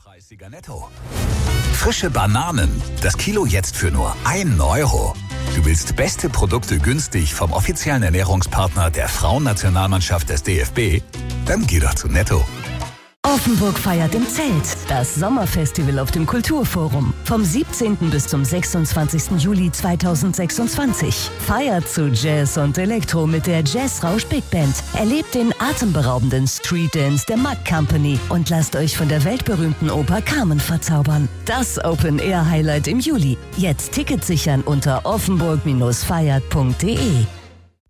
Preisiger netto. Frische Bananen. Das Kilo jetzt für nur 1 Euro. Du willst beste Produkte günstig vom offiziellen Ernährungspartner der Frauennationalmannschaft des DFB? Dann geh doch zu Netto. Offenburg feiert im Zelt. Das Sommerfestival auf dem Kulturforum. Vom 17. bis zum 26. Juli 2026. Feiert zu Jazz und Elektro mit der Jazzrausch Big Band. Erlebt den atemberaubenden Street Dance der Mack Company und lasst euch von der weltberühmten Oper Carmen verzaubern. Das Open-Air-Highlight im Juli. Jetzt Tickets sichern unter offenburg-feiert.de.